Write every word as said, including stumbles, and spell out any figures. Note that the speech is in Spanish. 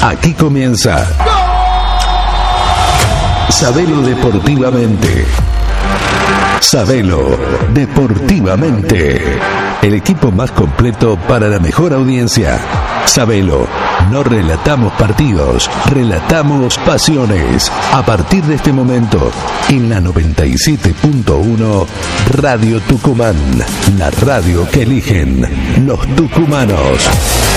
Aquí comienza Sabelo Deportivamente. Sabelo Deportivamente. El equipo más completo para la mejor audiencia. Sabelo, no relatamos partidos, relatamos pasiones. A partir de este momento, en la noventa y siete punto uno, Radio Tucumán, la radio que eligen los tucumanos.